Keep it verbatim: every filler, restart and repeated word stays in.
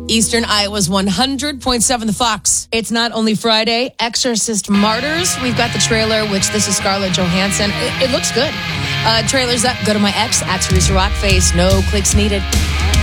Eastern Iowa's one hundred point seven The Fox. It's not only Friday. Exorcist Martyrs. We've got the trailer, which this is Scarlett Johansson. It, it looks good. Uh, trailer's up. Go to my ex, at Teresa Rockface. No clicks needed.